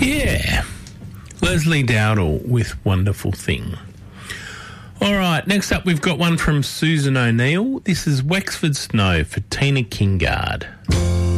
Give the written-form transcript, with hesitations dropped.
Yeah. Leslie Dowdall with Wonderful Thing. All right, next up we've got one from Susan O'Neill. This is Wexford Snow for Tina Kingard.